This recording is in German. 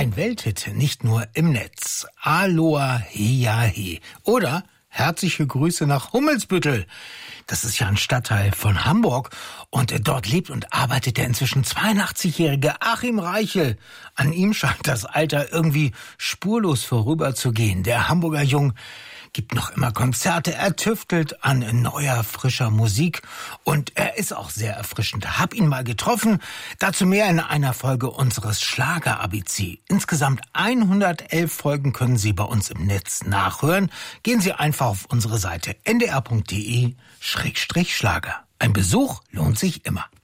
Ein Welthit, nicht nur im Netz. Aloha Hea He. Oder herzliche Grüße nach Hummelsbüttel. Das ist ja ein Stadtteil von Hamburg. Und dort lebt und arbeitet der inzwischen 82-jährige Achim Reichel. An ihm scheint das Alter irgendwie spurlos vorüberzugehen. Der Hamburger Jung gibt noch immer Konzerte, er tüftelt an neuer, frischer Musik und er ist auch sehr erfrischend. Hab ihn mal getroffen, dazu mehr in einer Folge unseres Schlager-ABC. Insgesamt 111 Folgen können Sie bei uns im Netz nachhören. Gehen Sie einfach auf unsere Seite ndr.de/Schlager. Ein Besuch lohnt sich immer.